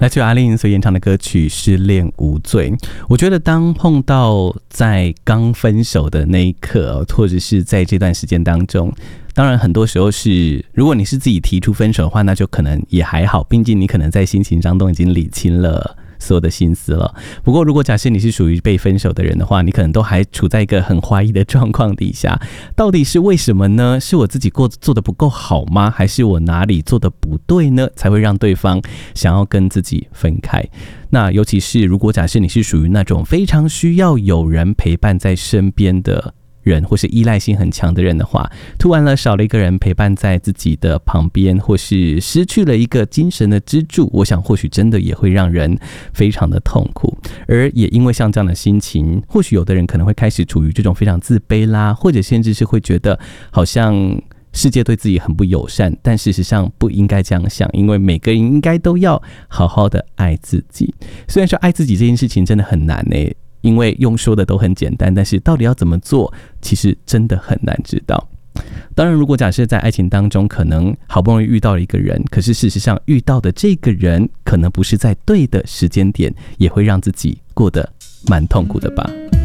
来自阿令所演唱的歌曲《失恋无罪》。我觉得当碰到在刚分手的那一刻，或者是在这段时间当中，当然很多时候是如果你是自己提出分手的话，那就可能也还好，毕竟你可能在心情上都已经理清了所有的心思了。不过如果假设你是属于被分手的人的话，你可能都还处在一个很怀疑的状况底下，到底是为什么呢？是我自己做得不够好吗？还是我哪里做得不对呢？才会让对方想要跟自己分开。那尤其是如果假设你是属于那种非常需要有人陪伴在身边的人，或是依赖性很强的人的话，突然了少了一个人陪伴在自己的旁边，或是失去了一个精神的支柱，我想或许真的也会让人非常的痛苦。而也因为像这样的心情，或许有的人可能会开始处于这种非常自卑啦，或者甚至是会觉得好像世界对自己很不友善，但事实上不应该这样想，因为每个人应该都要好好的爱自己。虽然说爱自己这件事情真的很难因为用说的都很简单，但是到底要怎么做，其实真的很难知道。当然，如果假设在爱情当中可能好不容易遇到了一个人，可是事实上遇到的这个人可能不是在对的时间点，也会让自己过得蛮痛苦的吧。